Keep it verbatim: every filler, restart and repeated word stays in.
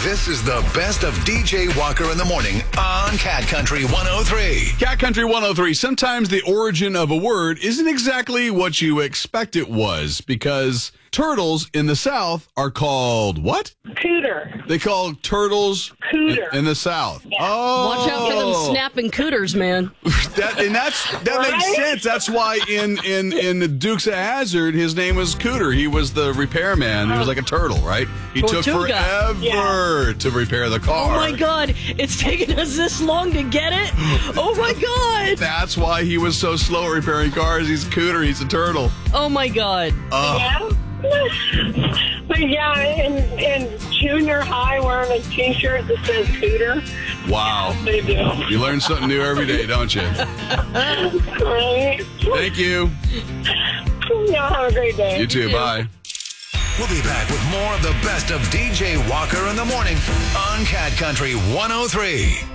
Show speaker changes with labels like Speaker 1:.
Speaker 1: This is the best of D J Walker in the morning on Cat Country one oh three.
Speaker 2: Cat Country one oh three. Sometimes the origin of a word isn't exactly what you expect it was, because turtles in the South are called what?
Speaker 3: Cooter.
Speaker 2: They call turtles
Speaker 3: Cooter.
Speaker 2: in, in the South.
Speaker 3: Yeah.
Speaker 2: Oh,
Speaker 4: Watch out for them snapping cooters, man.
Speaker 2: That, and that's that
Speaker 3: Right?
Speaker 2: makes sense. That's why in in in Dukes of Hazzard, his name was Cooter. He was the repairman. He was like a turtle, right? He took
Speaker 4: Tortuga.
Speaker 2: forever
Speaker 3: Yeah.
Speaker 2: to repair the car.
Speaker 4: Oh my God, it's taken us this long to get it. Oh my God.
Speaker 2: That's why he was so slow at repairing cars. He's Cooter. He's a turtle.
Speaker 4: Oh my God.
Speaker 2: Oh.
Speaker 3: Yeah. But yeah, in, in junior high, wearing a T-shirt that says Cooter.
Speaker 2: Wow.
Speaker 3: They do.
Speaker 2: You learn something new every day, don't you?
Speaker 3: Right?
Speaker 2: Thank you.
Speaker 3: Y'all have a great day.
Speaker 2: You too. Bye.
Speaker 1: We'll be back with more of the best of D J Walker in the morning on Cat Country one oh three.